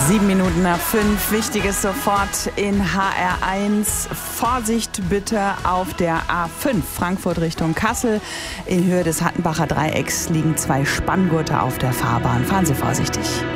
7:05, Wichtiges sofort in HR1. Vorsicht bitte auf der A5 Frankfurt Richtung Kassel. In Höhe des Hattenbacher Dreiecks liegen 2 Spanngurte auf der Fahrbahn. Fahren Sie vorsichtig.